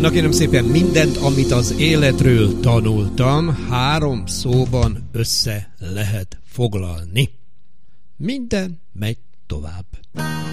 Na kérem szépen, mindent, amit az életről tanultam, 3 szóban össze lehet foglalni. Minden megy tovább.